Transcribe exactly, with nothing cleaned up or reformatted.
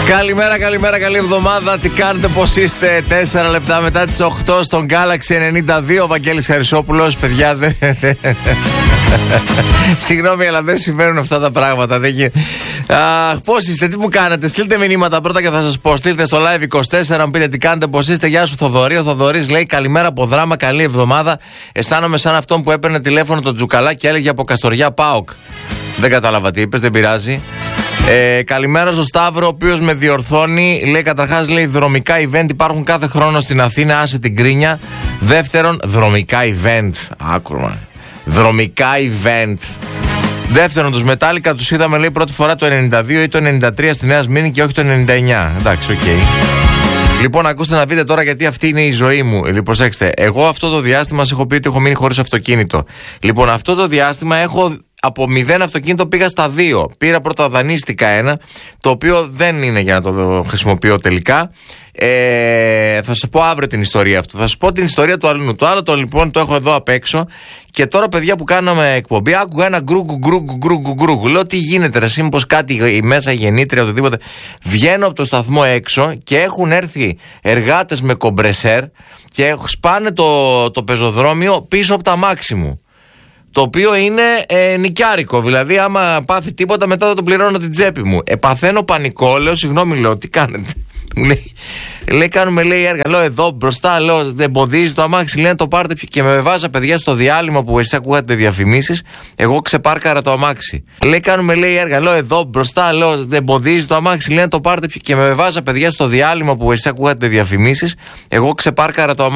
Καλημέρα, καλημέρα, καλή εβδομάδα. Τι κάνετε, πώς είστε? Τέσσερα λεπτά μετά τις οκτώ στον Galaxy ενενήντα δύο. Ο Βαγγέλης Χαρισόπουλος. Παιδιά, δεν. Συγγνώμη, αλλά δεν συμβαίνουν αυτά τα πράγματα. Πώς είστε, τι μου κάνετε? Στείλτε μηνύματα πρώτα και θα σας πω. Στείλτε στο live είκοσι τέσσερα, μου πείτε τι κάνετε, πώς είστε. Γεια σου, Θοδωρή. Ο Θοδωρής λέει καλημέρα από Δράμα, καλή εβδομάδα. Αισθάνομαι σαν αυτόν που έπαιρνε τηλέφωνο τον Τζουκαλά και έλεγε από Καστοριά ΠΑΟΚ. Δεν κατάλαβα τι είπες, δεν πειράζει. Ε, καλημέρα στο Σταύρο, ο οποίος με διορθώνει. Λέει καταρχάς, λέει δρομικά event υπάρχουν κάθε χρόνο στην Αθήνα, άσε την κρίνια. Δεύτερον, δρομικά event. Άκουμα. Δρομικά event. Δεύτερον, τους Μετάλλικα τους είδαμε, λέει, πρώτη φορά το ενενήντα δύο ή το ενενήντα τρία στη Νέα Σμύρνη και όχι το ενενήντα εννιά. Εντάξει, οκ. Okay. Λοιπόν, ακούστε να δείτε τώρα, γιατί αυτή είναι η ζωή μου. Λοιπόν, προσέξτε, εγώ αυτό το διάστημα σας έχω πει ότι έχω μείνει χωρίς αυτοκίνητο. Λοιπόν, αυτό το διάστημα έχω. Από μηδέν αυτοκίνητο πήγα στα δύο. Πήρα πρώτα, δανείστηκα ένα, το οποίο δεν είναι για να το χρησιμοποιώ τελικά. Ε, θα σας πω αύριο την ιστορία αυτού. Θα σας πω την ιστορία του άλλου. Το άλλο το λοιπόν το έχω εδώ απ' έξω. Και τώρα, παιδιά, που κάναμε εκπομπή, άκουγα ένα γκρουγκ γκρουγκ γκρουγκ γκρουγκ. Λέω, τι γίνεται, ρε, μήπως κάτι μέσα γεννήτρια, οτιδήποτε. Βγαίνω από το σταθμό έξω και έχουν έρθει εργάτες με κομπρεσέρ και σπάνε το, το πεζοδρόμιο πίσω από τα μάξι μου. Το οποίο είναι ε, νοικιάρικο. Δηλαδή, άμα πάθει τίποτα, μετά θα το πληρώνω την τσέπη μου. Ε, παθαίνω πανικό, λέω, συγγνώμη, λέω, τι κάνετε? Μου λέει, λέει, κάνουμε, λέει, έργα. Λέω, εδώ μπροστά, λέω, δεν εμποδίζει το αμάξι. Λέει, να το πάρετε. Και με βάζα, παιδιά, στο διάλειμμα που εσείς ακούγατε διαφημίσεις. Εγώ ξεπάρκαρα το αμάξι. Λέει, κάνουμε, λέει, έργα. Λέω, εδώ μπροστά, λέω, δεν εμποδίζει το αμάξι. Λέει, να το πάρετε. Και με βάζα, παιδιά, στο διάλειμμα που εσείς ακούγατε διαφημίσεις. Εγώ ξεπάρκαρα το αμάξι.